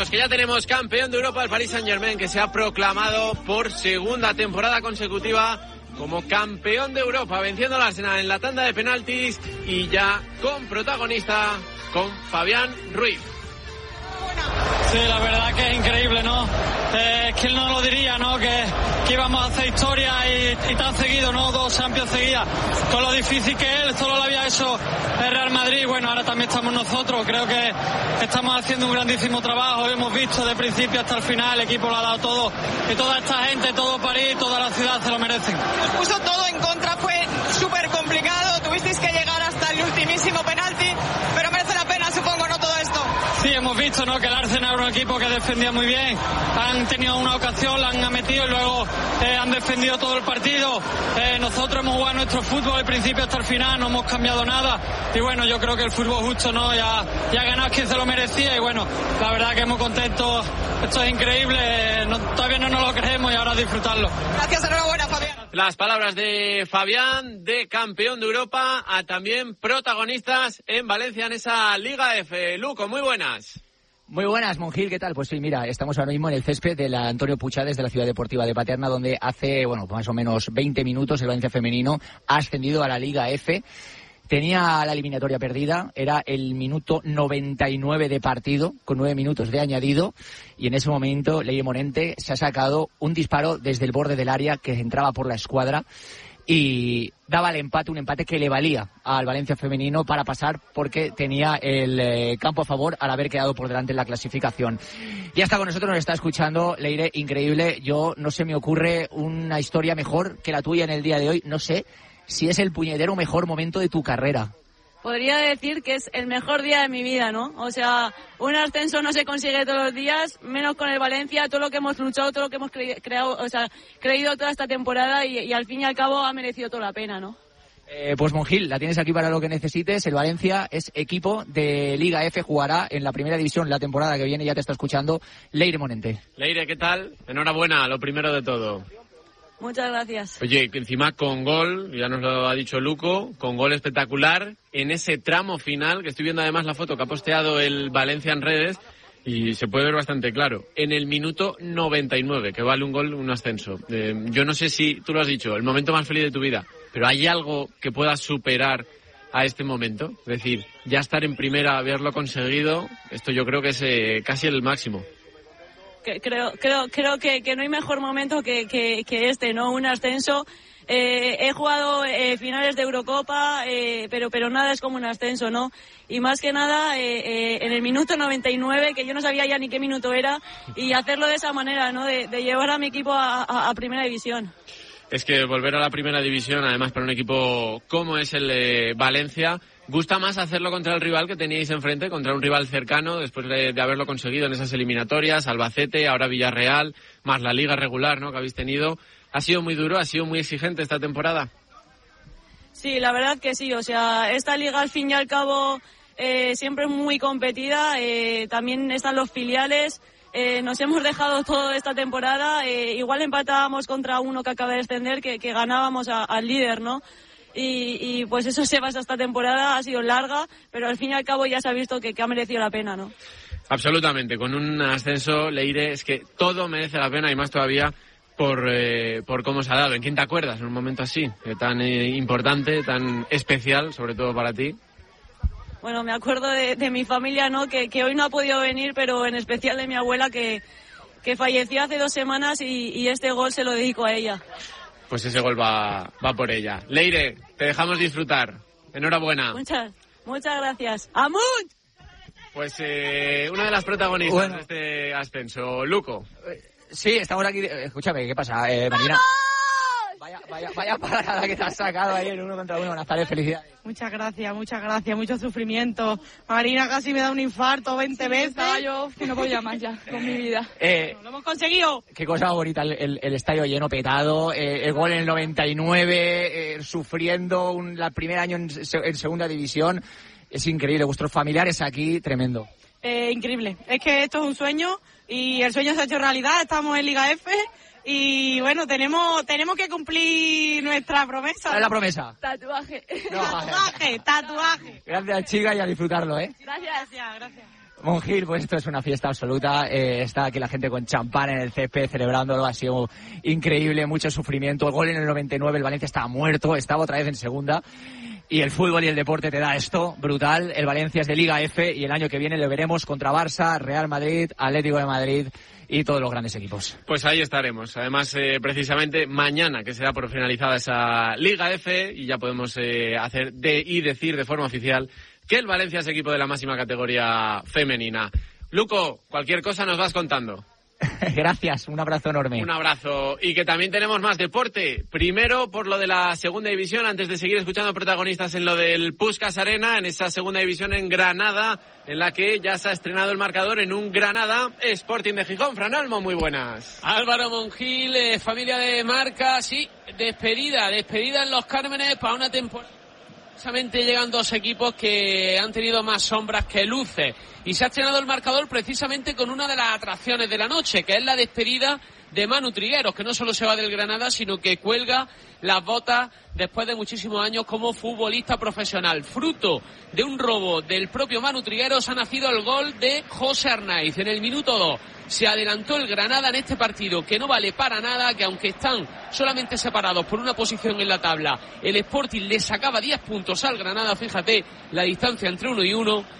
decimos que ya tenemos campeón de Europa, el Paris Saint-Germain, que se ha proclamado por segunda temporada consecutiva como campeón de Europa, venciendo al Arsenal en la tanda de penaltis y ya con protagonista, con Fabián Ruiz. Sí, la verdad que es increíble, ¿no? ¿Quién no lo diría, no? Que íbamos a hacer historia y tan seguido, ¿no? 2 Champions seguidas. Con lo difícil que él, solo lo había hecho el Real Madrid. Bueno, ahora también estamos nosotros. Creo que estamos haciendo un grandísimo trabajo. Hemos visto de principio hasta el final, el equipo lo ha dado todo. Y toda esta gente, todo París, toda la ciudad se lo merecen. Os puso todo en contra, fue súper complicado. Tuvisteis que llegar hasta el ultimísimo penalti, pero merece la pena, supongo, ¿no? Todo esto. Sí, hemos visto, ¿no? Que el Arsenal era un equipo que defendía muy bien. Han tenido una ocasión, la han metido y luego han defendido todo el partido. Nosotros hemos jugado nuestro fútbol del principio hasta el final, no hemos cambiado nada. Y bueno, yo creo que el fútbol justo, ¿no? Ya ganado quien se lo merecía y bueno, la verdad que muy contentos. Esto es increíble, todavía no nos lo creemos y ahora disfrutarlo. Gracias, enhorabuena, Fabián. Las palabras de Fabián, de campeón de Europa, a también protagonistas en Valencia en esa Liga F. Luco, muy buenas. Muy buenas, Monjil, ¿qué tal? Pues sí, mira, estamos ahora mismo en el césped de la Antonio Puchades de la Ciudad Deportiva de Paterna, donde hace, más o menos 20 minutos el Valencia femenino ha ascendido a la Liga F. Tenía la eliminatoria perdida, era el minuto 99 de partido, con 9 minutos de añadido, y en ese momento Leire Morente se ha sacado un disparo desde el borde del área que entraba por la escuadra y daba el empate, un empate que le valía al Valencia femenino para pasar porque tenía el campo a favor al haber quedado por delante en la clasificación. Ya está con nosotros, nos está escuchando, Leire, increíble. Yo no se me ocurre una historia mejor que la tuya en el día de hoy, no sé si es el puñetero mejor momento de tu carrera. Podría decir que es el mejor día de mi vida, ¿no? O sea, un ascenso no se consigue todos los días, menos con el Valencia, todo lo que hemos luchado, todo lo que hemos creído toda esta temporada y al fin y al cabo ha merecido toda la pena, ¿no? Pues Monjil, la tienes aquí para lo que necesites. El Valencia es equipo de Liga F, jugará en la primera división la temporada que viene, ya te está escuchando Leire Morente. Leire, ¿qué tal? Enhorabuena, lo primero de todo. Muchas gracias. Oye, encima con gol, ya nos lo ha dicho Luco, con gol espectacular en ese tramo final, que estoy viendo además la foto que ha posteado el Valencia en redes y se puede ver bastante claro. En el minuto 99, que vale un gol, un ascenso. Yo no sé si, tú lo has dicho, el momento más feliz de tu vida, pero ¿hay algo que pueda superar a este momento? Es decir, ya estar en primera, haberlo conseguido, esto yo creo que es casi el máximo. Creo que no hay mejor momento que este, ¿no? Un ascenso. He jugado finales de Eurocopa, pero nada es como un ascenso, ¿no? Y más que nada en el minuto 99, que yo no sabía ya ni qué minuto era, y hacerlo de esa manera, ¿no? De llevar a mi equipo a primera división. Es que volver a la primera división, además para un equipo como es el de Valencia, gusta más hacerlo contra el rival que teníais enfrente, contra un rival cercano, después de haberlo conseguido en esas eliminatorias, Albacete, ahora Villarreal, más la liga regular, ¿no?, que habéis tenido. ¿Ha sido muy duro, ha sido muy exigente esta temporada? Sí, la verdad que sí, o sea, esta liga al fin y al cabo siempre es muy competida, también están los filiales. Nos hemos dejado todo esta temporada, igual empatábamos contra uno que acaba de descender, que ganábamos al líder, ¿no? Y pues eso se basa esta temporada, ha sido larga, pero al fin y al cabo ya se ha visto que ha merecido la pena, ¿no? Absolutamente, con un ascenso, Leire, es que todo merece la pena y más todavía por cómo se ha dado. ¿En quién te acuerdas en un momento así, tan importante, tan especial, sobre todo para ti? Bueno, me acuerdo de mi familia, ¿no? Que hoy no ha podido venir, pero en especial de mi abuela que falleció hace 2 semanas y este gol se lo dedico a ella. Pues ese gol va por ella. Leire, te dejamos disfrutar. Enhorabuena. Muchas gracias. ¡Amund! Pues una de las protagonistas de este ascenso, Luco. Sí, estamos aquí. Escúchame, ¿qué pasa, Marina? Vaya parada que te has sacado ahí en 1 contra 1. Nazaret, felicidades. Muchas gracias, mucho sufrimiento. Marina casi me da un infarto 20 veces. Estaba yo que no podía más ya con mi vida. Lo hemos conseguido. Qué cosa bonita, el estadio lleno, petado, el gol en el 99, sufriendo el primer año en segunda división. Es increíble, vuestros familiares aquí, tremendo. Increíble, es que esto es un sueño y el sueño se ha hecho realidad, estamos en Liga F. Y bueno, tenemos que cumplir nuestra promesa. ¿Cuál es la promesa? Tatuaje. Tatuaje. Gracias, chica, y a disfrutarlo, ¿eh? Gracias. Monjil, pues esto es una fiesta absoluta. Está aquí la gente con champán en el césped celebrándolo. Ha sido increíble, mucho sufrimiento. El gol en el 99, el Valencia estaba muerto, estaba otra vez en segunda. Y el fútbol y el deporte te da esto, brutal. El Valencia es de Liga F y el año que viene lo veremos contra Barça, Real Madrid, Atlético de Madrid y todos los grandes equipos. Pues ahí estaremos. Además, precisamente mañana que se da por finalizada esa Liga F y ya podemos hacer y decir de forma oficial que el Valencia es equipo de la máxima categoría femenina. Luco, cualquier cosa nos vas contando. Gracias, un abrazo enorme. Un abrazo. Y que también tenemos más deporte. Primero, por lo de la segunda división, antes de seguir escuchando protagonistas en lo del Puskás Arena, en esa segunda división en Granada, en la que ya se ha estrenado el marcador en un Granada Sporting de Gijón. Fran Almo, muy buenas. Álvaro Monjil, familia de marca, sí, despedida en Los Cármenes para una temporada. Precisamente llegan dos equipos que han tenido más sombras que luces y se ha estrenado el marcador precisamente con una de las atracciones de la noche, que es la despedida de Manu Trigueros, que no solo se va del Granada, sino que cuelga las botas después de muchísimos años como futbolista profesional. Fruto de un robo del propio Manu Trigueros ha nacido el gol de José Arnaiz en el minuto 2. Se adelantó el Granada en este partido, que no vale para nada, que aunque están solamente separados por una posición en la tabla, el Sporting le sacaba 10 puntos al Granada. Fíjate la distancia entre uno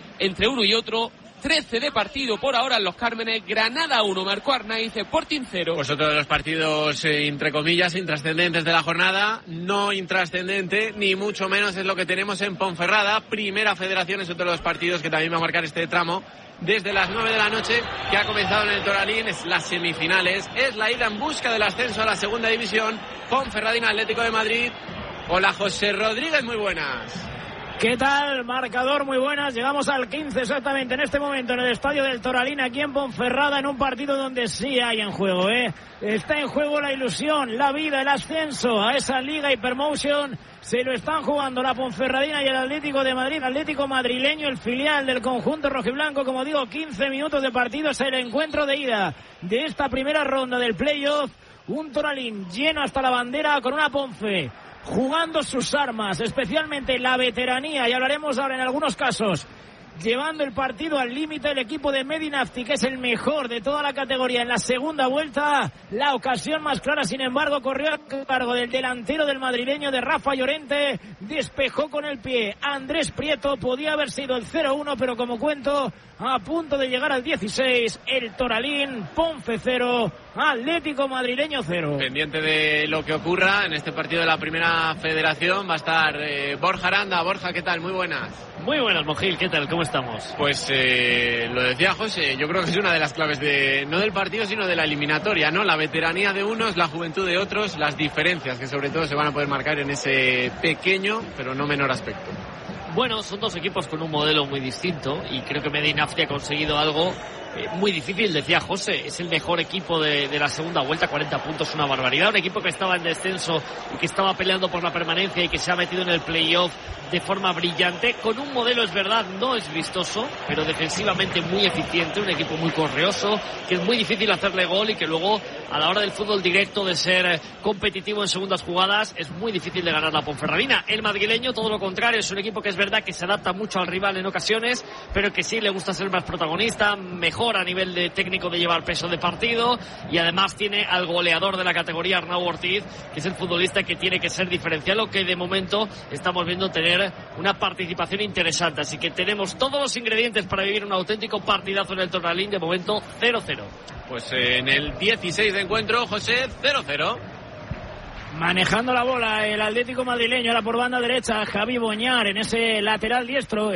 y otro. 13 de partido por ahora en Los Cármenes. Granada 1, marcó Arnaiz, Sporting 0. Pues otro de los partidos, entre comillas, intrascendentes de la jornada. No intrascendente, ni mucho menos, es lo que tenemos en Ponferrada. Primera Federación es otro de los partidos que también va a marcar este tramo. Desde las 9 de la noche, que ha comenzado en el Toralín, es las semifinales, es la ida en busca del ascenso a la segunda división. Ponferradina Atlético de Madrid. Hola, José Rodríguez, muy buenas. ¿Qué tal? Marcador, muy buenas. Llegamos al 15 exactamente en este momento en el estadio del Toralín, aquí en Ponferrada, en un partido donde sí hay en juego, Está en juego la ilusión, la vida, el ascenso a esa Liga Hypermotion. Se lo están jugando la Ponferradina y el Atlético de Madrid, Atlético madrileño, el filial del conjunto rojiblanco. Como digo, 15 minutos de partido, es el encuentro de ida de esta primera ronda del playoff. Un Toralín lleno hasta la bandera con una Ponfe jugando sus armas, especialmente la veteranía, y hablaremos ahora en algunos casos, llevando el partido al límite. El equipo de Medinafti, que es el mejor de toda la categoría en la segunda vuelta. La ocasión más clara, sin embargo, corrió a cargo del delantero del madrileño, de Rafa Llorente. Despejó con el pie Andrés Prieto. Podía haber sido el 0-1, pero como cuento, a punto de llegar al 16, el Toralín, Ponfe 0, Atlético madrileño 0. Pendiente de lo que ocurra en este partido de la Primera Federación va a estar Borja Aranda. Borja, ¿qué tal? Muy buenas. Muy buenas, Monjil, ¿qué tal? ¿Cómo estamos? Pues lo decía José, yo creo que es una de las claves no del partido, sino de la eliminatoria, ¿no? La veteranía de unos, la juventud de otros, las diferencias que sobre todo se van a poder marcar en ese pequeño, pero no menor aspecto. Bueno, son dos equipos con un modelo muy distinto y creo que Medinafti ha conseguido algo muy difícil. Decía José, es el mejor equipo de la segunda vuelta, 40 puntos, una barbaridad. Un equipo que estaba en descenso y que estaba peleando por la permanencia y que se ha metido en el playoff de forma brillante, con un modelo, es verdad, no es vistoso, pero defensivamente muy eficiente, un equipo muy correoso, que es muy difícil hacerle gol y que luego, a la hora del fútbol directo, de ser competitivo en segundas jugadas, es muy difícil de ganar la Ponferradina. El madrileño, todo lo contrario, es un equipo que es verdad que se adapta mucho al rival en ocasiones, pero que sí le gusta ser más protagonista, mejor a nivel de técnico de llevar peso de partido, y además tiene al goleador de la categoría, Arnau Ortiz, que es el futbolista que tiene que ser diferencial, lo que de momento estamos viendo tener una participación interesante. Así que tenemos todos los ingredientes para vivir un auténtico partidazo en el Toralín. De momento 0-0. Pues en el 16 de encuentro, José, 0-0. Manejando la bola el Atlético madrileño, ahora por banda derecha Javi Boñar en ese lateral diestro,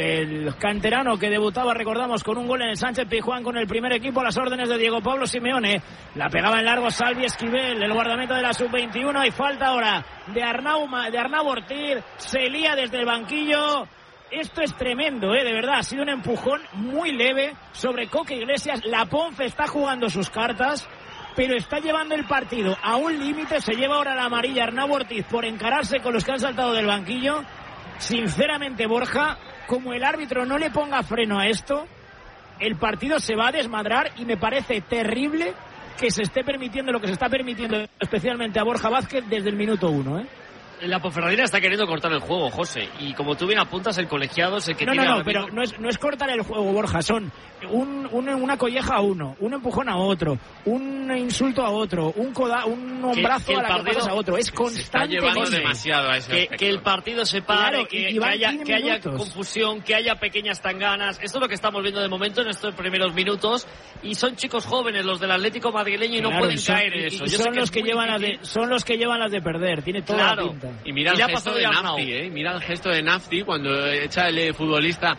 el canterano que debutaba, recordamos, con un gol en el Sánchez Pizjuán con el primer equipo a las órdenes de Diego Pablo Simeone. La pegaba en largo Salvi Esquivel, el guardameta de la sub-21, y falta ahora de Arnau Ortiz. Se lía desde el banquillo. Esto es tremendo, de verdad, ha sido un empujón muy leve sobre Coque Iglesias. La Ponfe está jugando sus cartas, pero está llevando el partido a un límite. Se lleva ahora la amarilla Arnau Ortiz por encararse con los que han saltado del banquillo. Sinceramente, Borja, como el árbitro no le ponga freno a esto, el partido se va a desmadrar, y me parece terrible que se esté permitiendo lo que se está permitiendo, especialmente a Borja Vázquez, desde el minuto 1, La Ponferradina está queriendo cortar el juego, José, y como tú bien apuntas, el colegiado es el que tiene... No, pero no es cortar el juego, Borja, son una colleja a uno, un empujón a otro, un insulto a otro, un hombrazo a la cabeza a otro, es constante. Se está llevando demasiado a ese que el partido se pare, claro, que haya confusión, que haya pequeñas tanganas. Esto es lo que estamos viendo de momento en estos primeros minutos, y son chicos jóvenes los del Atlético madrileño y no pueden caer en eso. Son los que llevan las de perder, tiene toda la pinta. Y mira el gesto de Nafti, mira el gesto de Nafti cuando echa el futbolista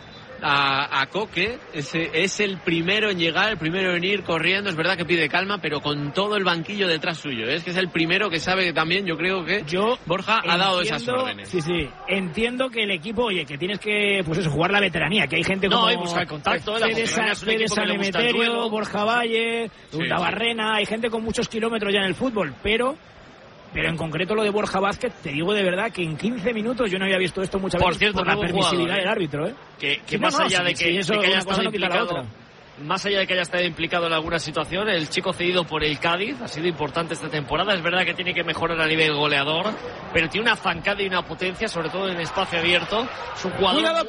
a Coque. Es el primero en llegar, el primero en ir corriendo. Es verdad que pide calma, pero con todo el banquillo detrás suyo. Es que es el primero que sabe que también, yo creo que Borja ha dado esas órdenes. Sí, entiendo que el equipo, que tienes que jugar la veteranía, que hay gente como hay buscar contacto, Fede San Emeterio, Borja Valle, Barrena, hay gente con muchos kilómetros ya en el fútbol, pero en concreto lo de Borja Vázquez, te digo de verdad que en 15 minutos yo no había visto esto muchas veces por la permisividad del árbitro. Más allá de que haya estado implicado, más allá de que haya estado implicado en alguna situación, el chico cedido por el Cádiz ha sido importante esta temporada. Es verdad que tiene que mejorar a nivel goleador, pero tiene una zancada y una potencia, sobre todo en espacio abierto. Es un jugador... ¡Cuidado,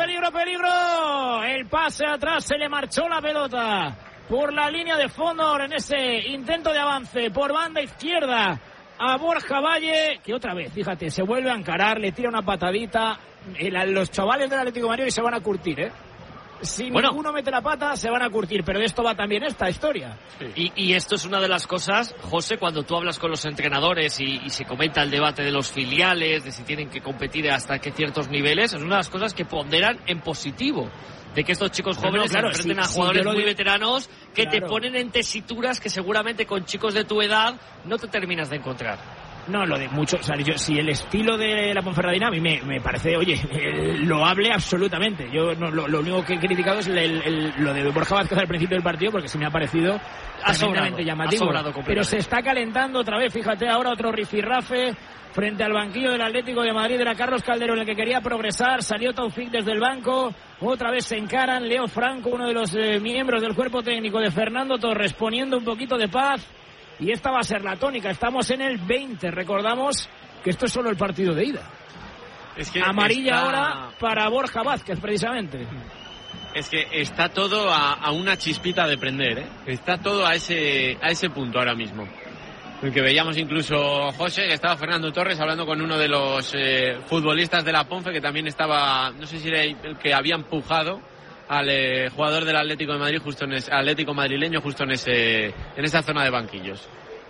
peligro! El pase atrás, se le marchó la pelota por la línea de fondo en ese intento de avance por banda izquierda a Borja Valle, que otra vez, fíjate, se vuelve a encarar, le tira una patadita. Los chavales del Atlético de Madrid se van a curtir, Si ninguno mete la pata, se van a curtir, pero de esto va también esta historia. Sí. Y esto es una de las cosas, José, cuando tú hablas con los entrenadores y se comenta el debate de los filiales, de si tienen que competir hasta qué ciertos niveles, es una de las cosas que ponderan en positivo, de que estos chicos jóvenes se enfrenten a jugadores muy veteranos que te ponen en tesituras que seguramente con chicos de tu edad no te terminas de encontrar. No, lo de mucho, si el estilo de la Ponferradina a mí me parece, loable absolutamente. Yo lo único que he criticado es lo de Borja Vázquez al principio del partido, porque se me ha parecido tremendamente llamativo. Pero se está calentando otra vez, fíjate, ahora otro rifirrafe frente al banquillo del Atlético de Madrid. Era Carlos Calderón el que quería progresar, salió Taufik desde el banco, otra vez se encaran, Leo Franco, uno de los miembros del cuerpo técnico de Fernando Torres, poniendo un poquito de paz, y esta va a ser la tónica. Estamos en el 20, recordamos que esto es solo el partido de ida. Es que amarilla ahora para Borja Vázquez, precisamente. Es que está todo a una chispita de prender, Está todo a ese punto ahora mismo. El que veíamos incluso, José, que estaba Fernando Torres hablando con uno de los futbolistas de la Ponfe, que también estaba, no sé si era el que había empujado al jugador del Atlético de Madrid, Atlético madrileño, justo en esa zona de banquillos.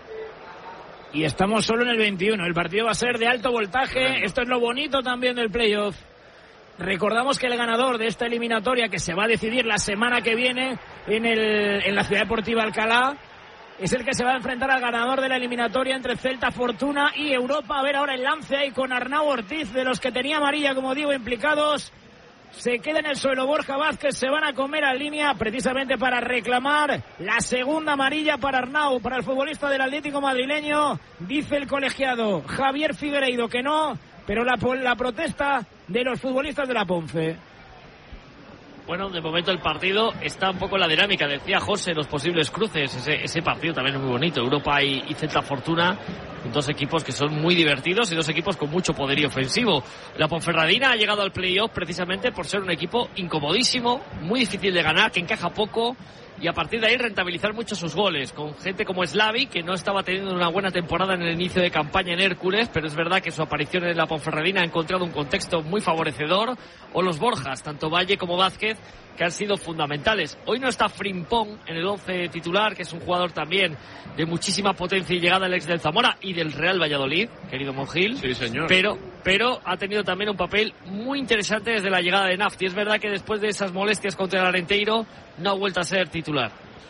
Y estamos solo en el 21. El partido va a ser de alto voltaje. Esto es lo bonito también del playoff. Recordamos que el ganador de esta eliminatoria, que se va a decidir la semana que viene en la Ciudad Deportiva Alcalá, es el que se va a enfrentar al ganador de la eliminatoria entre Celta Fortuna y Europa. A ver ahora el lance ahí con Arnau Ortiz, de los que tenía amarilla, como digo, implicados. Se queda en el suelo Borja Vázquez, se van a comer a línea precisamente para reclamar la segunda amarilla para Arnau, para el futbolista del Atlético madrileño. Dice el colegiado Javier Figueiredo que no, pero la protesta de los futbolistas de la Ponce. Bueno, de momento el partido está un poco en la dinámica, decía José, los posibles cruces. Ese partido también es muy bonito. Europa y Celta Fortuna, dos equipos que son muy divertidos y dos equipos con mucho poderío ofensivo. La Ponferradina ha llegado al playoff precisamente por ser un equipo incomodísimo, muy difícil de ganar, que encaja poco, y a partir de ahí rentabilizar mucho sus goles, con gente como Slavi, que no estaba teniendo una buena temporada en el inicio de campaña en Hércules, pero es verdad que su aparición en la Ponferradina ha encontrado un contexto muy favorecedor, o los Borjas, tanto Valle como Vázquez, que han sido fundamentales. Hoy no está Frimpong en el 11 titular, que es un jugador también de muchísima potencia y llegada, el ex del Zamora y del Real Valladolid, querido Monjil. Sí, señor. Pero ha tenido también un papel muy interesante desde la llegada de Nafti. Es verdad que después de esas molestias contra el Arenteiro no ha vuelto a ser titular.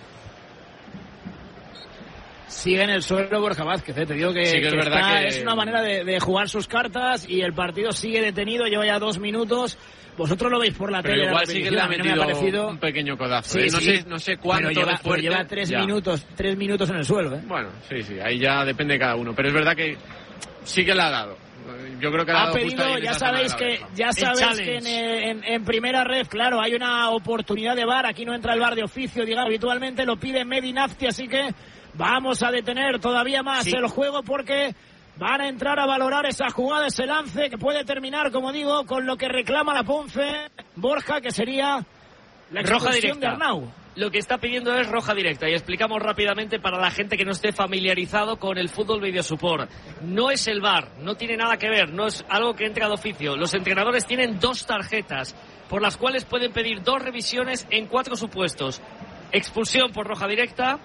Sigue en el suelo Borja Vázquez, te digo que, sí, que es verdad que es una manera de jugar sus cartas, y el partido sigue detenido, lleva ya 2 minutos. Vosotros lo veis por la tele. Igual sí que le ha metido un pequeño codazo. Sí, no sé cuánto pero lleva 3 minutos en el suelo. Bueno, sí, ahí ya depende de cada uno. Pero es verdad que sí que le ha dado. Yo creo que le ha dado pedido, justo ahí ya sabéis que en primera red, claro, hay una oportunidad de VAR. Aquí no entra el VAR de oficio, digamos, habitualmente lo pide Medi Nafti, así que vamos a detener todavía más el juego, porque Van a entrar a valorar esa jugada, ese lance que puede terminar, como digo, con lo que reclama la Ponfe, Borja, que sería la roja expulsión directa de Arnau. Lo que está pidiendo es roja directa, y explicamos rápidamente para la gente que no esté familiarizado con el fútbol video support. No es el VAR, no tiene nada que ver, no es algo que entra de oficio. Los entrenadores tienen 2 tarjetas por las cuales pueden pedir 2 revisiones en 4 supuestos: expulsión por roja directa,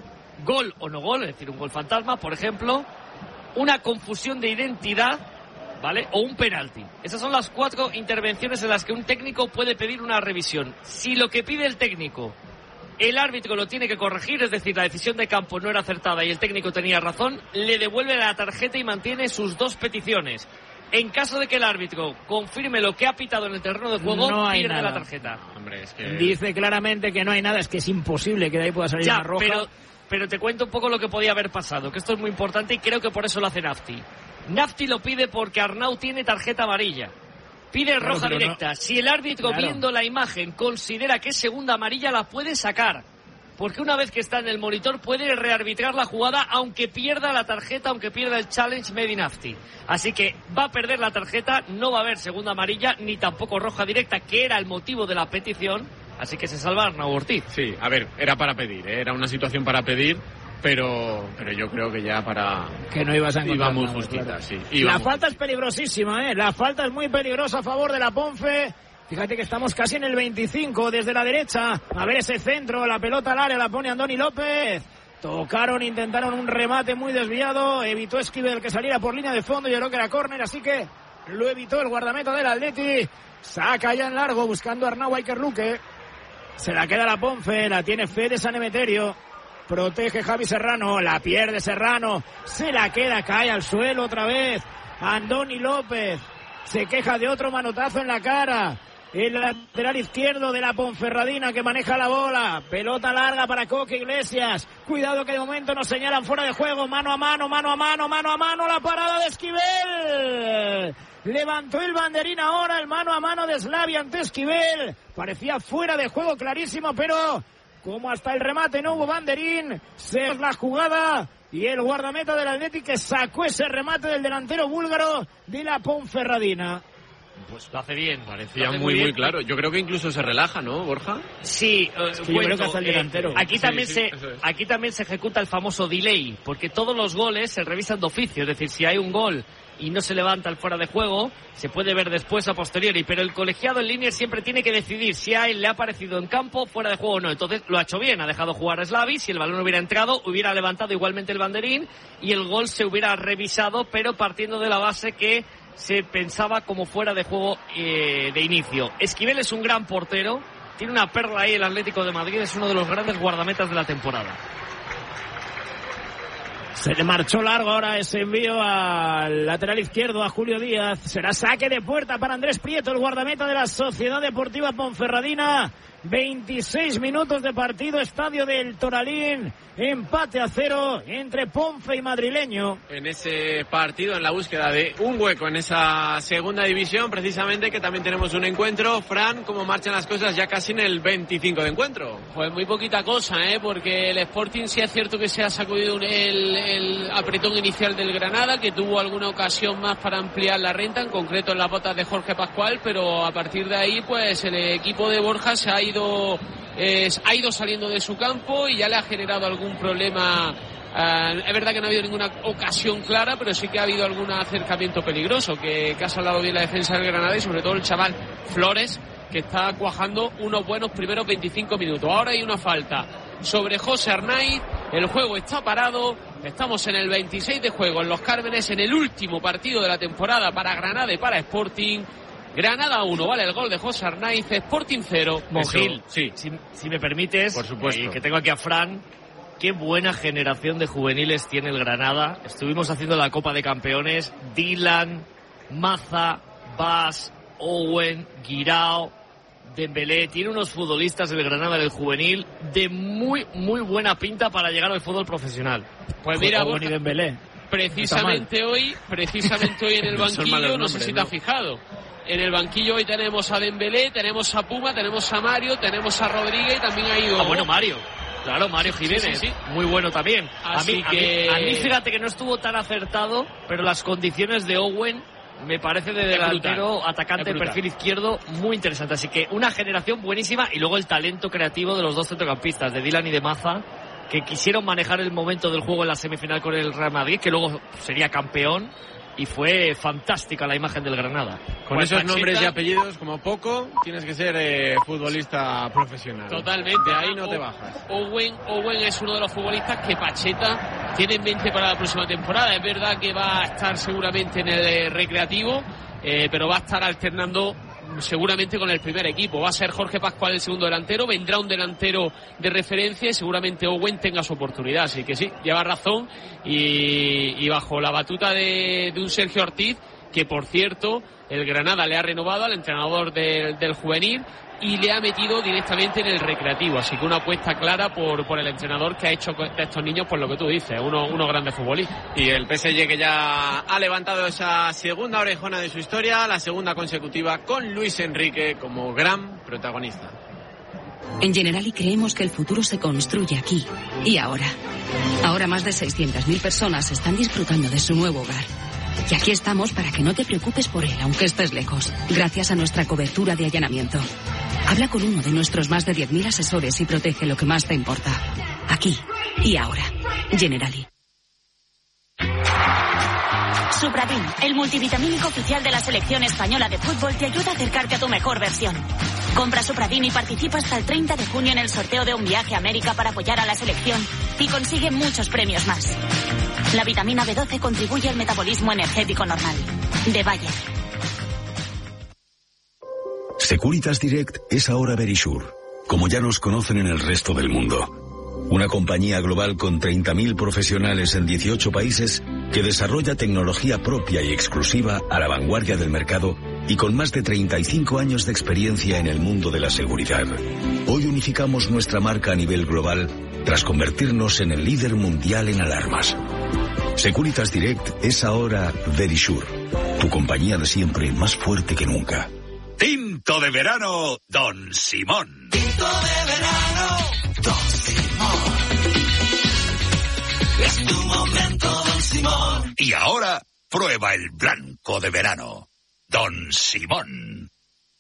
gol o no gol, es decir, un gol fantasma, por ejemplo, una confusión de identidad, ¿vale? O un penalti. Esas son las 4 intervenciones en las que un técnico puede pedir una revisión. Si lo que pide el técnico, el árbitro lo tiene que corregir, es decir, la decisión de campo no era acertada y el técnico tenía razón, le devuelve la tarjeta y mantiene sus 2 peticiones. En caso de que el árbitro confirme lo que ha pitado en el terreno de juego, no hay pierde nada. la tarjeta. Hombre, es que... Dice claramente que no hay nada, es que es imposible que de ahí pueda salir una roja. Pero te cuento un poco lo que podía haber pasado, que esto es muy importante y creo que por eso lo hace Nafti. Nafti lo pide porque Arnau tiene tarjeta amarilla. Pide roja directa. No. Si el árbitro, viendo la imagen, considera que es segunda amarilla, la puede sacar. Porque una vez que está en el monitor puede rearbitrar la jugada aunque pierda la tarjeta, aunque pierda el challenge made in Nafti. Así que va a perder la tarjeta, no va a haber segunda amarilla ni tampoco roja directa, que era el motivo de la petición. Así que se salva Arnau Ortiz. Sí, a ver, era para pedir, era una situación para pedir, pero yo creo que ya para... Que no ibas a encontrar iba muy nada, justita, claro. sí. La falta es peligrosísima, La falta es muy peligrosa a favor de la Ponfe. Fíjate que estamos casi en el 25 desde la derecha. A ver ese centro, la pelota al área, la pone Andoni López. Tocaron, intentaron un remate muy desviado. Evitó Esquivel que saliera por línea de fondo. Yo creo que era córner, así que lo evitó el guardameta del Atleti. Saca ya en largo buscando a Arnau Aikerluque. Se la queda la Ponfe, la tiene Fede San Emeterio. Protege Javi Serrano, la pierde Serrano. Se la queda, cae al suelo otra vez. Andoni López se queja de otro manotazo en la cara. El lateral izquierdo de la Ponferradina que maneja la bola. Pelota larga para Coque Iglesias. Cuidado que de momento nos señalan fuera de juego. Mano a mano, mano a mano, mano a mano. La parada de Esquivel. Levantó el banderín ahora, el mano a mano de Slavia ante Esquivel. Parecía fuera de juego clarísimo, pero como hasta el remate no hubo banderín, se es la jugada. Y el guardameta del Atleti que sacó ese remate del delantero búlgaro de la Ponferradina. Pues lo hace bien. Parecía muy claro. Yo creo que incluso se relaja, ¿no, Borja? Sí, yo creo que hasta el delantero. Aquí también se ejecuta el famoso delay, porque todos los goles se revisan de oficio. Es decir, si hay un gol y no se levanta el fuera de juego, se puede ver después a posteriori, pero el colegiado en línea siempre tiene que decidir si a él le ha parecido en campo, fuera de juego o no. Entonces lo ha hecho bien, ha dejado jugar a Slavi. Si el balón hubiera entrado, hubiera levantado igualmente el banderín y el gol se hubiera revisado, pero partiendo de la base que se pensaba como fuera de juego de inicio. Esquivel es un gran portero, tiene una perla ahí el Atlético de Madrid, es uno de los grandes guardametas de la temporada. Se le marchó largo ahora ese envío al lateral izquierdo, a Julio Díaz. Será saque de puerta para Andrés Prieto, el guardameta de la Sociedad Deportiva Ponferradina. 26 minutos de partido, estadio del Toralín, empate a 0 entre Ponfe y Madrileño. En ese partido, en la búsqueda de un hueco en esa segunda división, precisamente, que también tenemos un encuentro. Fran, ¿cómo marchan las cosas ya casi en el 25 de encuentro? Pues muy poquita cosa, porque el Sporting sí es cierto que se ha sacudido el apretón inicial del Granada, que tuvo alguna ocasión más para ampliar la renta, en concreto en las botas de Jorge Pascual, pero a partir de ahí, pues el equipo de Borja se ha ido saliendo de su campo y ya le ha generado algún problema. Es verdad que no ha habido ninguna ocasión clara, pero sí que ha habido algún acercamiento peligroso que ha salvado bien la defensa del Granada y sobre todo el chaval Flores, que está cuajando unos buenos primeros 25 minutos. Ahora hay una falta sobre José Arnaiz, el juego está parado, estamos en el 26 de juego en Los Cármenes, en el último partido de la temporada para Granada y para Sporting. Granada 1, vale el gol de José Arnaiz, Sporting 0. Mogil, sí. Si me permites, por supuesto, que tengo aquí a Fran. Qué buena generación de juveniles tiene el Granada. Estuvimos haciendo la Copa de Campeones. Dylan, Maza, Bas, Owen, Guirao, Dembélé. Tiene unos futbolistas del Granada del juvenil de muy buena pinta para llegar al fútbol profesional. Pues mira, Owen y Dembélé. Precisamente hoy en el banquillo, no sé si te has fijado. En el banquillo hoy tenemos a Dembélé, tenemos a Puma, tenemos a Mario, tenemos a Rodríguez y también ha ido... Mario. Claro, Mario Jiménez, sí. Muy bueno también. A mí, fíjate que no estuvo tan acertado, pero las condiciones de Owen me parece de delantero, atacante de perfil izquierdo, muy interesante. Así que una generación buenísima, y luego el talento creativo de los dos centrocampistas, de Dylan y de Maza, que quisieron manejar el momento del juego en la semifinal con el Real Madrid, que luego sería campeón, y fue fantástica la imagen del Granada. Con esos nombres y apellidos, como poco, tienes que ser futbolista profesional. Totalmente. De ahí no te bajas. Owen es uno de los futbolistas que Pacheta tiene en mente para la próxima temporada. Es verdad que va a estar seguramente en el recreativo, pero va a estar alternando seguramente con el primer equipo. Va a ser Jorge Pascual el segundo delantero, vendrá un delantero de referencia y seguramente Owen tenga su oportunidad. Así que sí, lleva razón, y bajo la batuta de un Sergio Ortiz, que por cierto el Granada le ha renovado al entrenador del juvenil y le ha metido directamente en el recreativo. Así que una apuesta clara por el entrenador, que ha hecho de estos niños, por lo que tú dices, unos grandes futbolistas. Y el PSG, que ya ha levantado esa segunda orejona de su historia, la segunda consecutiva, con Luis Enrique como gran protagonista. En Generali creemos que el futuro se construye aquí y ahora. Ahora más de 600.000 personas están disfrutando de su nuevo hogar. Y aquí estamos para que no te preocupes por él, aunque estés lejos, gracias a nuestra cobertura de allanamiento. Habla con uno de nuestros más de 10.000 asesores y protege lo que más te importa. Aquí y ahora. Generali. Supradin, el multivitamínico oficial de la selección española de fútbol, te ayuda a acercarte a tu mejor versión. Compra Supradin y participa hasta el 30 de junio en el sorteo de un viaje a América para apoyar a la selección y consigue muchos premios más. La vitamina B12 contribuye al metabolismo energético normal. De Bayer. Securitas Direct es ahora Verisure, como ya nos conocen en el resto del mundo. Una compañía global con 30.000 profesionales en 18 países que desarrolla tecnología propia y exclusiva a la vanguardia del mercado y con más de 35 años de experiencia en el mundo de la seguridad. Hoy unificamos nuestra marca a nivel global tras convertirnos en el líder mundial en alarmas. Securitas Direct es ahora Verisure, tu compañía de siempre más fuerte que nunca. Tinto de verano, Don Simón. Tinto de verano, Don Simón. Es tu momento, Don Simón. Y ahora, prueba el blanco de verano, Don Simón.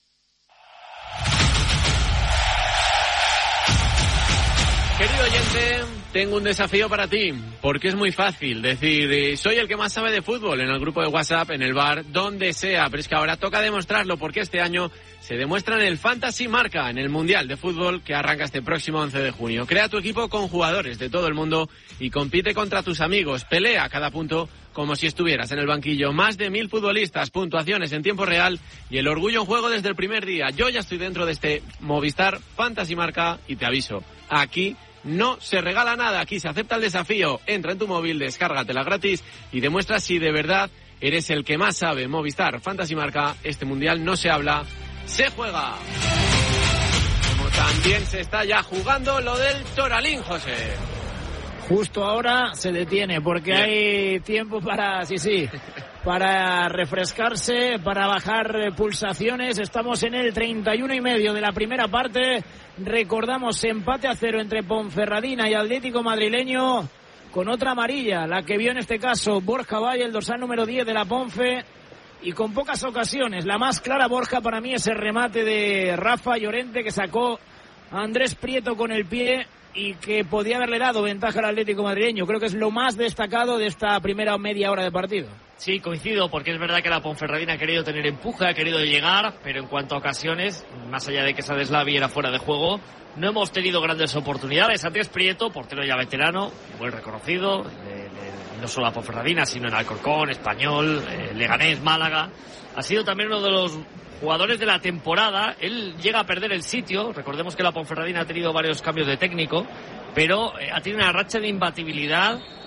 Querido oyente, tengo un desafío para ti, porque es muy fácil decir, soy el que más sabe de fútbol en el grupo de WhatsApp, en el bar, donde sea, pero es que ahora toca demostrarlo, porque este año se demuestra en el Fantasy Marca, en el Mundial de Fútbol que arranca este próximo 11 de junio. Crea tu equipo con jugadores de todo el mundo y compite contra tus amigos, pelea cada punto como si estuvieras en el banquillo. Más de 1.000 futbolistas, puntuaciones en tiempo real y el orgullo en juego desde el primer día. Yo ya estoy dentro de este Movistar Fantasy Marca y te aviso, aquí no se regala nada, aquí se acepta el desafío. Entra en tu móvil, descárgatela gratis y demuestra si de verdad eres el que más sabe. Movistar Fantasy Marca, este mundial no se habla, se juega. Como también se está ya jugando lo del Toralín, José. Justo ahora se detiene porque Bien. Hay tiempo para, para refrescarse, para bajar pulsaciones. Estamos en el 31,5 de la primera parte. Recordamos empate a 0 entre Ponferradina y Atlético Madrileño, con otra amarilla, la que vio en este caso Borja Valle, el dorsal número 10 de la Ponfe, y con pocas ocasiones. La más clara, Borja, para mí es el remate de Rafa Llorente, que sacó a Andrés Prieto con el pie y que podía haberle dado ventaja al Atlético Madrileño. Creo que es lo más destacado de esta primera media hora de partido. Sí, coincido, porque es verdad que la Ponferradina ha querido tener empuje, ha querido llegar, pero en cuanto a ocasiones, más allá de que Sadeslavi era fuera de juego, no hemos tenido grandes oportunidades. Andrés Prieto, portero ya veterano, muy reconocido, no solo a Ponferradina, sino en Alcorcón, Español, Leganés, Málaga. Ha sido también uno de los jugadores de la temporada. Él llega a perder el sitio. Recordemos que la Ponferradina ha tenido varios cambios de técnico, pero ha tenido una racha de imbatibilidad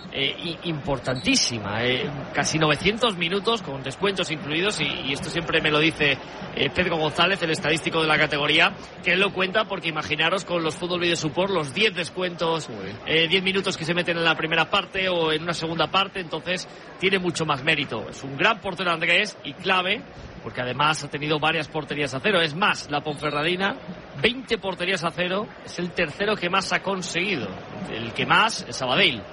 importantísima, casi 900 minutos con descuentos incluidos, y esto siempre me lo dice Pedro González, el estadístico de la categoría, que él lo cuenta porque imaginaros con los Fútbol Video Support los 10 descuentos, 10 minutos que se meten en la primera parte o en una segunda parte, entonces tiene mucho más mérito. Es un gran portero Andrés y clave, porque además ha tenido varias porterías a cero. Es más, la Ponferradina, 20 porterías a cero, es el tercero que más ha conseguido. El que más es Sabadell,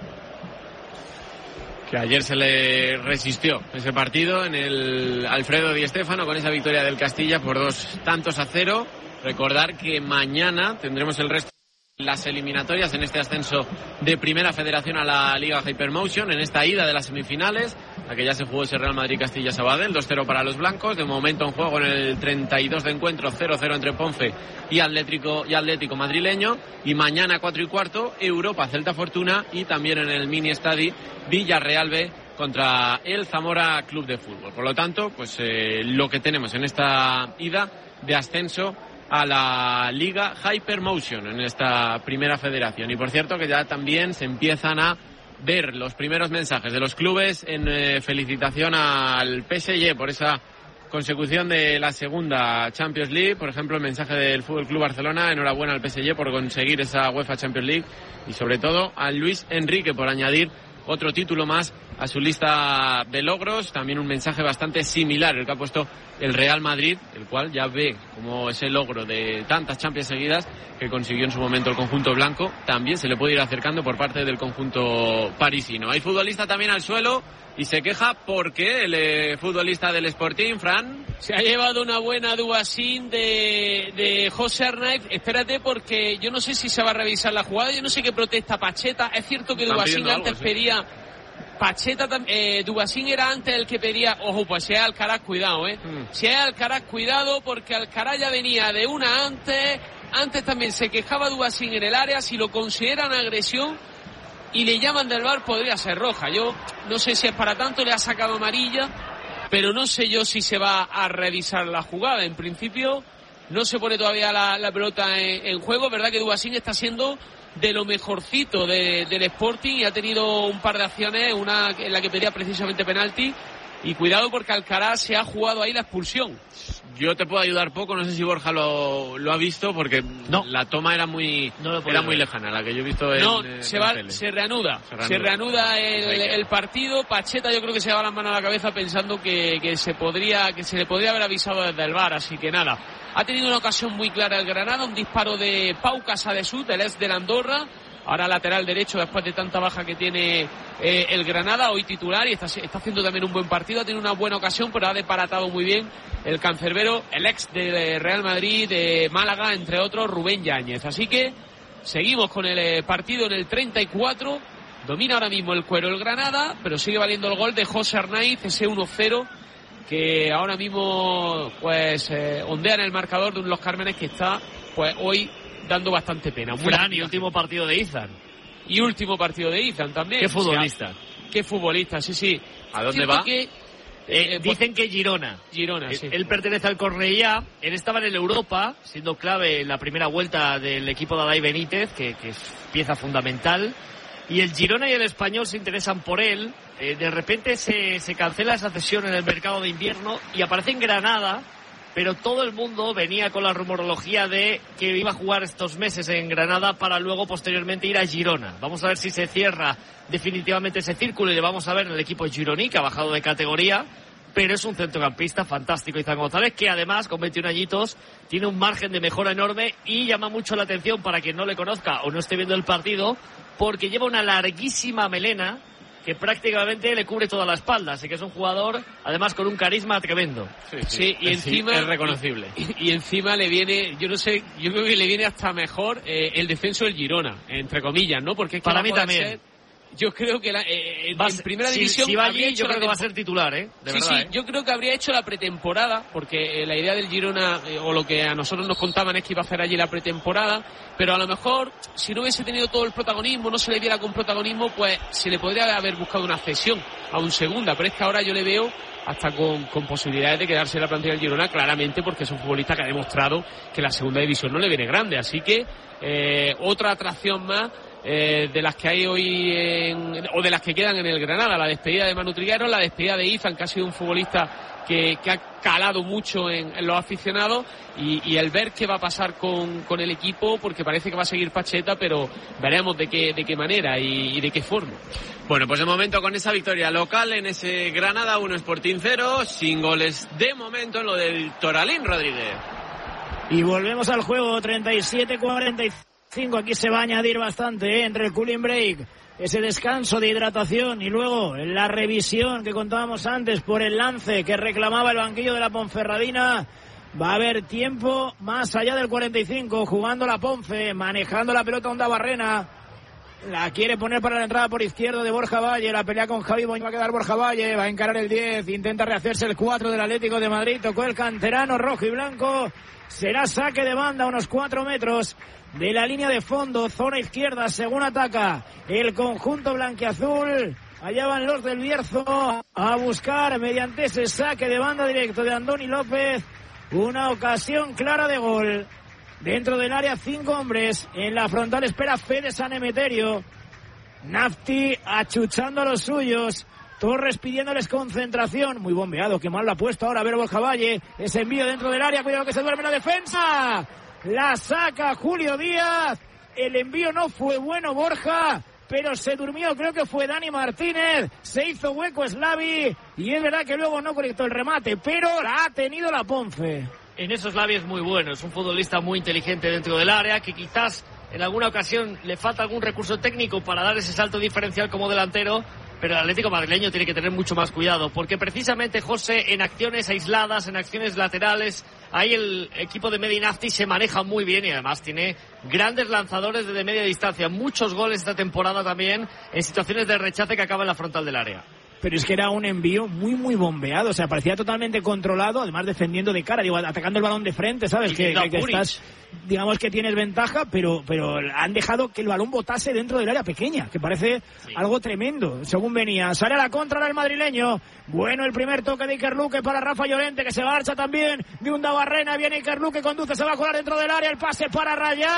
que ayer se le resistió ese partido en el Alfredo Di Stéfano con esa victoria del Castilla por 2-0. Recordar que mañana tendremos el resto de las eliminatorias en este ascenso de Primera Federación a la Liga Hypermotion, en esta ida de las semifinales, la que ya se jugó ese Real Madrid-Castilla-Sabadell, 2-0 para los blancos, de momento en juego en el 32 de encuentro, 0-0 entre Ponfe y Atlético madrileño, y mañana 4:15, Europa Celta Fortuna, y también en el mini estadi Villarreal B contra el Zamora Club de Fútbol. Por lo tanto, pues lo que tenemos en esta ida de ascenso a la Liga Hypermotion en esta Primera Federación. Y por cierto que ya también se empiezan a ver los primeros mensajes de los clubes en felicitación al PSG por esa consecución de la segunda Champions League. Por ejemplo, el mensaje del Fútbol Club Barcelona: enhorabuena al PSG por conseguir esa UEFA Champions League, y sobre todo a Luis Enrique por añadir otro título más a su lista de logros. También un mensaje bastante similar el que ha puesto el Real Madrid, el cual ya ve como ese logro de tantas Champions seguidas que consiguió en su momento el conjunto blanco también se le puede ir acercando por parte del conjunto parisino. Hay futbolista también al suelo y se queja porque el futbolista del Sporting, Fran, se ha llevado una buena duasín de José Arnaiz. Espérate, porque yo no sé si se va a revisar la jugada, yo no sé qué protesta Pacheta. Es cierto que Duasín antes pedía... Pacheta, Duasín era antes el que pedía, ojo, pues si es Alcaraz, cuidado, si es Alcaraz, cuidado, porque Alcaraz ya venía de una antes también se quejaba Duasín en el área. Si lo consideran agresión y le llaman del VAR, podría ser roja. Yo no sé si es para tanto, le ha sacado amarilla, pero no sé yo si se va a revisar la jugada. En principio no se pone todavía la pelota en juego. Verdad que Duasín está siendo de lo mejorcito del Sporting y ha tenido un par de acciones, una en la que pedía precisamente penalti, y cuidado porque Alcaraz se ha jugado ahí la expulsión. Yo te puedo ayudar poco, no sé si Borja lo ha visto, porque la toma era muy lejana, la que yo he visto se reanuda el partido. Pacheta yo creo que se va las manos a la cabeza pensando que se le podría haber avisado desde el VAR, así que nada. Ha tenido una ocasión muy clara el Granada, un disparo de Pau Casadesús, el ex del Andorra, ahora lateral derecho después de tanta baja que tiene el Granada, hoy titular, y está haciendo también un buen partido. Ha tenido una buena ocasión, pero ha desbaratado muy bien el cancerbero, el ex de Real Madrid, de Málaga, entre otros, Rubén Yáñez. Así que seguimos con el partido en el 34, domina ahora mismo el cuero el Granada, pero sigue valiendo el gol de José Arnaiz, ese 1-0, que ahora mismo pues ondea en el marcador de un Los Cármenes que está pues hoy dando bastante pena. Fran, y último partido de Izan. Y último partido de Izan también. Qué futbolista. Qué futbolista, sí. ¿A dónde va? Dicen que Girona, sí. Él pertenece al Cornellá. Él estaba en el Europa, siendo clave en la primera vuelta del equipo de Adai Benítez, que es pieza fundamental. Y el Girona y el Español se interesan por él. De repente se cancela esa cesión en el mercado de invierno y aparece en Granada, pero todo el mundo venía con la rumorología de que iba a jugar estos meses en Granada para luego posteriormente ir a Girona. Vamos a ver si se cierra definitivamente ese círculo y le vamos a ver en el equipo gironí, que ha bajado de categoría, pero es un centrocampista fantástico, Izan González, que además con 21 añitos tiene un margen de mejora enorme y llama mucho la atención para quien no le conozca o no esté viendo el partido, porque lleva una larguísima melena que prácticamente le cubre toda la espalda, así que es un jugador además con un carisma tremendo. Sí, y encima es reconocible. Y encima le viene, yo no sé, yo creo que le viene hasta mejor el descenso del Girona, entre comillas, ¿no? Porque es que para mí también. Yo creo que en primera división si va allí, yo creo que va a ser titular, de verdad. Yo creo que habría hecho la pretemporada, porque la idea del Girona, o lo que a nosotros nos contaban, es que iba a hacer allí la pretemporada, pero a lo mejor, si no hubiese tenido todo el protagonismo, no se le viera con protagonismo, pues se le podría haber buscado una cesión a un segunda, pero es que ahora yo le veo hasta con posibilidades de quedarse en la plantilla del Girona, claramente, porque es un futbolista que ha demostrado que la segunda división no le viene grande, así que otra atracción más de las que hay hoy o de las que quedan en el Granada. La despedida de Manu Trigueros, la despedida de Izan, que ha sido un futbolista que ha calado mucho en los aficionados, y el ver qué va a pasar con el equipo, porque parece que va a seguir Pacheta, pero veremos de qué manera y de qué forma. Bueno, pues de momento con esa victoria local en ese Granada 1 Sporting 0, sin goles de momento en lo del Toralín, Rodríguez. Y volvemos al juego, 37-45. Aquí se va a añadir bastante entre el cooling break, ese descanso de hidratación, y luego la revisión que contábamos antes por el lance que reclamaba el banquillo de la Ponferradina. Va a haber tiempo más allá del 45, jugando la Ponfe, manejando la pelota Onda Barrena. La quiere poner para la entrada por izquierdo de Borja Valle, la pelea con Javi Boña, va a quedar Borja Valle, va a encarar el 10, intenta rehacerse el 4 del Atlético de Madrid, tocó el canterano rojo y blanco, será saque de banda a unos 4 metros de la línea de fondo, zona izquierda, según ataca el conjunto blanquiazul. Allá van los del Bierzo a buscar mediante ese saque de banda directo de Andoni López una ocasión clara de gol. Dentro del área 5 hombres, en la frontal espera Fede San Emeterio. Nafti achuchando a los suyos, Torres pidiéndoles concentración, muy bombeado, que mal lo ha puesto ahora a ver Borja Valle, ese envío dentro del área, cuidado que se duerme la defensa, la saca Julio Díaz, el envío no fue bueno Borja, pero se durmió, creo que fue Dani Martínez, se hizo hueco Slavi, y es verdad que luego no conectó el remate, pero la ha tenido la Ponce. En esos Slavi es muy bueno, es un futbolista muy inteligente dentro del área, que quizás en alguna ocasión le falta algún recurso técnico para dar ese salto diferencial como delantero, pero el Atlético madrileño tiene que tener mucho más cuidado, porque precisamente, José, en acciones aisladas, en acciones laterales, ahí el equipo de Medinafti se maneja muy bien y además tiene grandes lanzadores desde media distancia, muchos goles esta temporada también en situaciones de rechace que acaba en la frontal del área. Pero es que era un envío muy, muy bombeado, o sea, parecía totalmente controlado, además defendiendo de cara, digo, atacando el balón de frente, ¿sabes? Que estás, digamos que tienes ventaja, pero han dejado que el balón botase dentro del área pequeña, que parece algo tremendo, según venía. Sale a la contra el madrileño, bueno el primer toque de Iker Luque para Rafa Llorente, que se marcha también de Unda Barrena, viene Iker Luque, conduce, se va a colar dentro del área, el pase para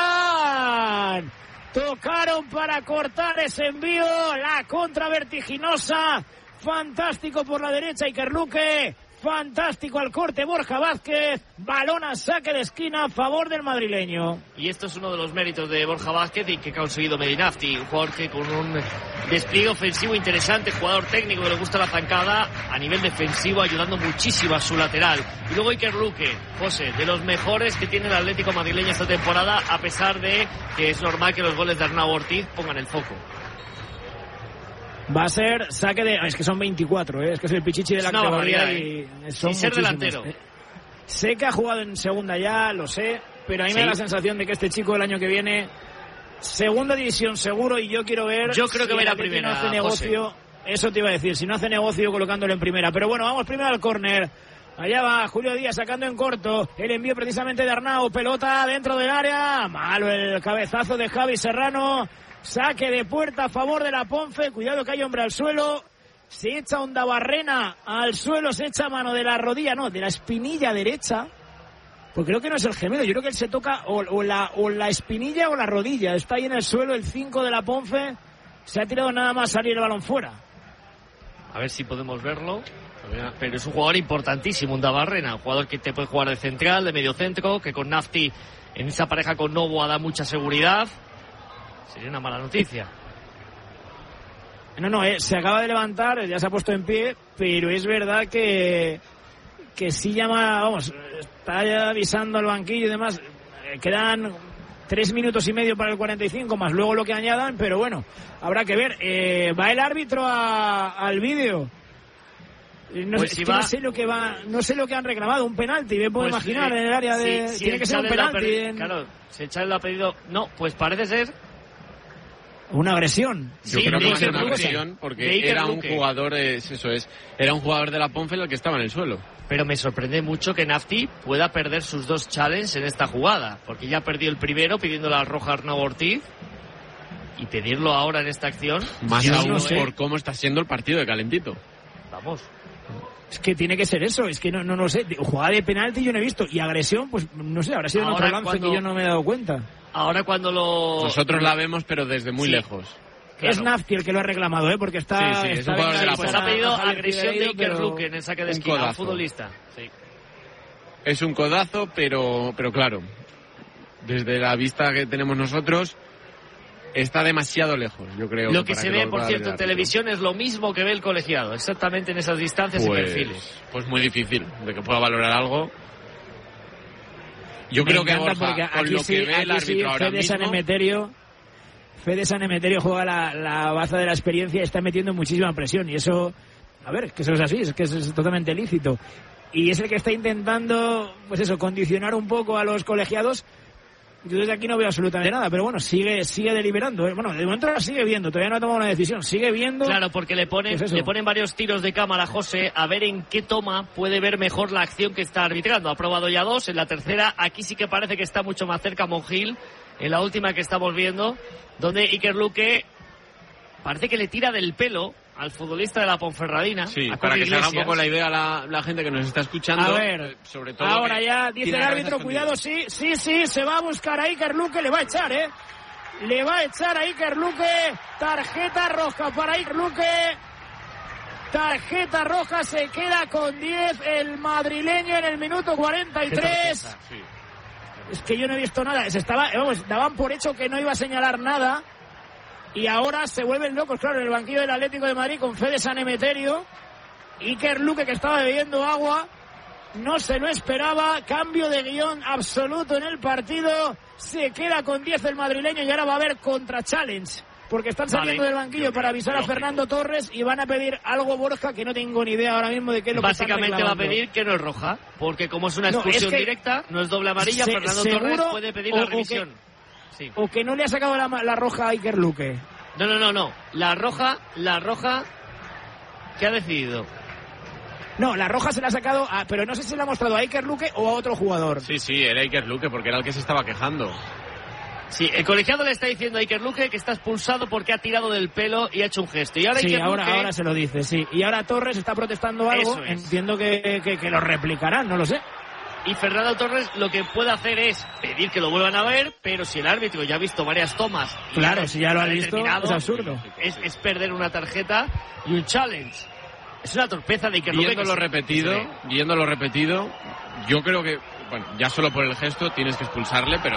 Rayán. Tocaron para cortar ese envío, la contra vertiginosa. Fantástico por la derecha Iker Luque, fantástico al corte Borja Vázquez, balón a saque de esquina a favor del madrileño. Y esto es uno de los méritos de Borja Vázquez y que ha conseguido Medinafti, un jugador que con un despliegue ofensivo interesante, jugador técnico que le gusta la zancada, a nivel defensivo ayudando muchísimo a su lateral. Y luego Iker Luque, José, de los mejores que tiene el Atlético madrileño esta temporada, a pesar de que es normal que los goles de Arnau Ortiz pongan el foco. Va a ser saque de... Es que son 24, es que es el pichichi de la categoría y son ser delantero. Sé que ha jugado en segunda ya, lo sé, pero a mí me da la sensación de que este chico el año que viene, segunda división seguro, y yo quiero ver... Yo creo que va a ir a primera, no hace negocio, José. Eso te iba a decir, si no hace negocio colocándolo en primera. Pero bueno, vamos primero al córner. Allá va Julio Díaz sacando en corto el envío precisamente de Arnau, pelota dentro del área, malo el cabezazo de Javi Serrano. Saque de puerta a favor de la Ponfe. Cuidado que hay hombre al suelo. Se echa Onda Barrena al suelo. Se echa mano de la rodilla, no, de la espinilla derecha. Pues creo que no es el gemelo. Yo creo que él se toca o la espinilla o la rodilla. Está ahí en el suelo el 5 de la Ponfe. Se ha tirado nada más salir el balón fuera. A ver si podemos verlo. Pero es un jugador importantísimo, Onda Barrena. Un jugador que te puede jugar de central, de medio centro. Que con Nafti en esa pareja con Novoa da mucha seguridad. Sería una mala noticia. No, se acaba de levantar, ya se ha puesto en pie, pero es verdad que sí llama, vamos, está ya avisando al banquillo y demás. Quedan 3 minutos y medio para el 45, más luego lo que añadan, pero bueno, habrá que ver. Va el árbitro al vídeo. No, pues si no sé lo que han reclamado, un penalti, me puedo imaginar en el área de... Si tiene que ser un penalti. Claro, si el Chávez lo ha pedido... No, pues parece ser... Una agresión. Yo creo que es una agresión porque era un jugador, era un jugador de la Ponfe el que estaba en el suelo. Pero me sorprende mucho que Nafti pueda perder sus 2 challenges en esta jugada, porque ya perdió el primero pidiendo la roja a Arnau Ortiz y pedirlo ahora en esta acción. Más aún por cómo está siendo el partido de calentito. Vamos. Es que tiene que ser eso, es que no sé, jugada de penalti yo no he visto, y agresión, pues no sé, habrá sido en otro lance que yo no me he dado cuenta. Ahora cuando nosotros la vemos, pero desde muy lejos. Claro. Es Nafti el que lo ha reclamado, porque está... Sí, es un jugador de la pues ha pedido agresión de Iker Luque en el saque de esquina, un futbolista. Sí. Es un codazo, pero claro, desde la vista que tenemos nosotros, está demasiado lejos, yo creo. Lo que se ve, por cierto, en televisión es lo mismo que ve el colegiado, exactamente en esas distancias y perfiles. Pues muy difícil de que pueda valorar algo. Yo creo que Borja, con lo que ve el árbitro ahora mismo... Fede San Emeterio juega la baza de la experiencia y está metiendo muchísima presión. Y eso, a ver, que eso es así, es que es totalmente lícito. Y es el que está intentando, pues eso, condicionar un poco a los colegiados. Yo desde aquí no veo absolutamente nada, pero bueno, sigue deliberando. Bueno, de momento la sigue viendo, todavía no ha tomado una decisión, sigue viendo. Claro, porque le ponen varios tiros de cámara a José a ver en qué toma puede ver mejor la acción que está arbitrando. Ha probado ya 2, en la tercera aquí sí que parece que está mucho más cerca Monjil, en la última que estamos viendo, donde Iker Luque parece que le tira del pelo al futbolista de la Ponferradina. Sí, para que se haga un poco la idea a la gente que nos está escuchando. A ver, sobre todo ahora ya dice el árbitro, cuidado, sí, se va a buscar a Iker Luque, le va a echar, le va a echar a Iker Luque, tarjeta roja para Iker Luque, tarjeta roja, se queda con 10 el madrileño en el minuto 43. Sí. Es que yo no he visto nada, daban por hecho que no iba a señalar nada. Y ahora se vuelven locos, claro, en el banquillo del Atlético de Madrid con Fede San Emeterio. Iker Luque, que estaba bebiendo agua, no se lo esperaba. Cambio de guión absoluto en el partido. Se queda con 10 el madrileño y ahora va a haber contra-challenge. Porque están saliendo del banquillo para avisar a Fernando Torres y van a pedir algo, Borja, que no tengo ni idea ahora mismo de qué es lo que están reclamando. Básicamente va a pedir que no es roja, porque como es una expulsión directa, no es doble amarilla, Fernando Torres puede pedir la revisión. Sí. O que no le ha sacado la roja a Iker Luque. No. La roja, ¿qué ha decidido? No, la roja se la ha sacado, pero no sé si la ha mostrado a Iker Luque o a otro jugador. Sí, era Iker Luque, porque era el que se estaba quejando. Sí, el colegiado le está diciendo a Iker Luque que está expulsado porque ha tirado del pelo y ha hecho un gesto. Y ahora sí, ahora se lo dice, sí. Y ahora Torres está protestando algo. Entiendo que lo replicarán, no lo sé. Y Fernando Torres lo que puede hacer es pedir que lo vuelvan a ver, pero si el árbitro ya ha visto varias tomas... Claro, si ya lo ha visto, es absurdo. Es perder una tarjeta y un challenge. Es una torpeza de Iker Luque. Viéndolo repetido, yo creo que, bueno, ya solo por el gesto tienes que expulsarle, pero...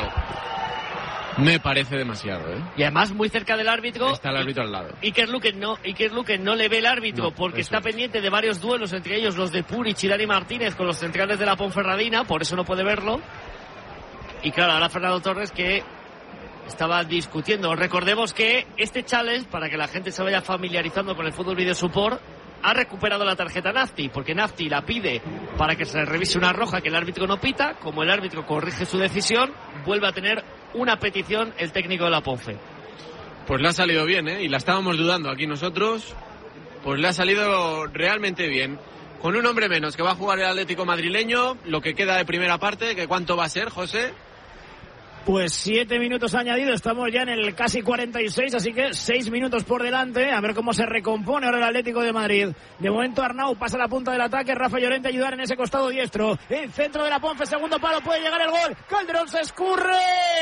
me parece demasiado, Y además muy cerca del árbitro. Está el árbitro al lado. Iker Luque no le ve el árbitro porque está pendiente de varios duelos, entre ellos los de Puric y Dani Martínez con los centrales de la Ponferradina, por eso no puede verlo. Y claro, ahora Fernando Torres que estaba discutiendo. Recordemos que este challenge, para que la gente se vaya familiarizando con el fútbol video support, ha recuperado la tarjeta Nafti, porque Nafti la pide para que se revise una roja que el árbitro no pita. Como el árbitro corrige su decisión, vuelve a tener una petición el técnico de la Ponfe. Pues le ha salido bien, y la estábamos dudando aquí nosotros, pues le ha salido realmente bien. Con un hombre menos que va a jugar el Atlético madrileño, lo que queda de primera parte, que ¿cuánto va a ser, José? Pues 7 minutos añadidos, estamos ya en el casi 46, así que 6 minutos por delante, a ver cómo se recompone ahora el Atlético de Madrid. De momento Arnau pasa a la punta del ataque, Rafa Llorente a ayudar en ese costado diestro. El centro de la Ponfe, segundo palo, puede llegar el gol. Calderón se escurre.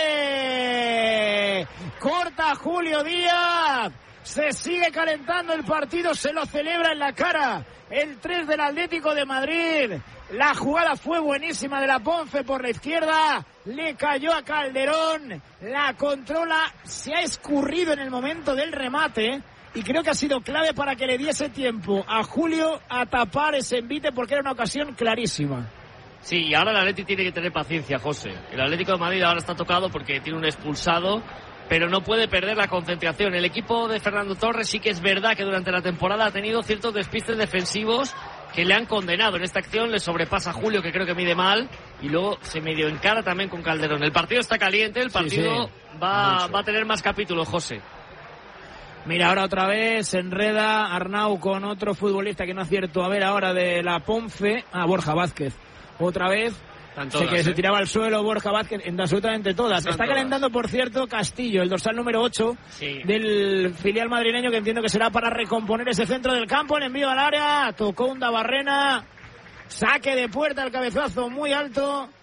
Corta Julio Díaz. Se sigue calentando el partido, se lo celebra en la cara el 3 del Atlético de Madrid. La jugada fue buenísima de la Ponfe por la izquierda, le cayó a Calderón, la controla, se ha escurrido en el momento del remate y creo que ha sido clave para que le diese tiempo a Julio a tapar ese envite porque era una ocasión clarísima. Sí, y ahora el Atlético tiene que tener paciencia, José. El Atlético de Madrid ahora está tocado porque tiene un expulsado, pero no puede perder la concentración. El equipo de Fernando Torres sí que es verdad que durante la temporada ha tenido ciertos despistes defensivos que le han condenado. En esta acción le sobrepasa a Julio, que creo que mide mal, y luego se medio encara también con Calderón. El partido está caliente, el partido va a tener más capítulos, José. Mira, ahora otra vez se enreda Arnau con otro futbolista que no acierto. A ver ahora de la Ponfe, Borja Vázquez. Otra vez. Se tiraba al suelo Borja Vázquez en absolutamente todas. Está calentando, por cierto, Castillo, el dorsal número 8 del filial madrileño, que entiendo que será para recomponer ese centro del campo. El envío al área, tocó un Dabarrena, saque de puerta, el cabezazo muy alto.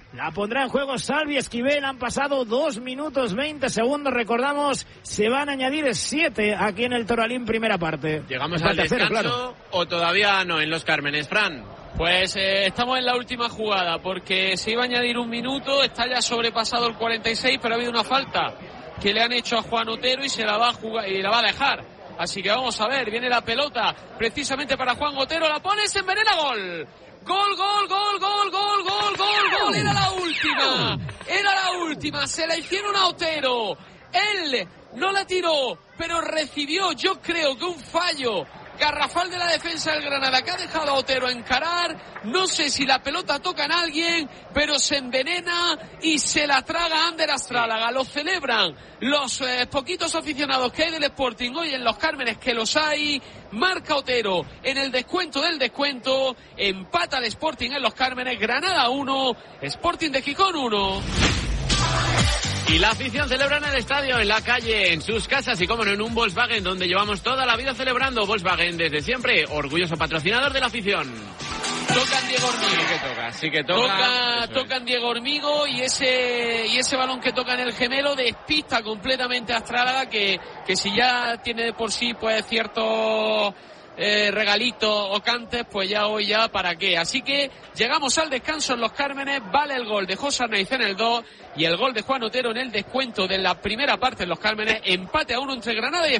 La pondrá en juego Salvi Esquivel. Han pasado 2 minutos 20 segundos. Recordamos, se van a añadir 7 aquí en el Toralín primera parte. ¿Llegamos al descanso claro, o todavía no en Los Cármenes, Fran? Pues estamos en la última jugada porque se iba a añadir 1 minuto. Está ya sobrepasado el 46, pero ha habido una falta que le han hecho a Juan Otero y se la va a jugar y la va a dejar. Así que vamos a ver, viene la pelota precisamente para Juan Otero. La pone, se envenena, gol. Gol, gol, gol, gol, gol, gol, gol, gol. Era la última. Se la hicieron a Otero. Él no la tiró, pero recibió, yo creo que un fallo garrafal de la defensa del Granada, que ha dejado a Otero encarar. No sé si la pelota toca en alguien, pero se envenena y se la traga Ander Astrálaga. Lo celebran los poquitos aficionados que hay del Sporting hoy en Los Cármenes, que los hay. Marca Otero en el descuento del descuento. Empata el Sporting en Los Cármenes. Granada 1, Sporting de Gijón 1. Y la afición celebra en el estadio, en la calle, en sus casas y, como no, en un Volkswagen, donde llevamos toda la vida celebrando. Volkswagen desde siempre, orgulloso patrocinador de la afición. Tocan Diego Hormigo. Sí que toca. Tocan Diego Hormigo y ese balón que toca en el gemelo despista completamente a Astrálaga, que si ya tiene de por sí pues ciertos regalitos o cantes, pues ya hoy ya para qué. Así que llegamos al descanso en Los Cármenes. Vale el gol de José Arnaiz en el 2 y el gol de Juan Otero en el descuento de la primera parte en Los Cármenes. Empate a 1 entre Granada y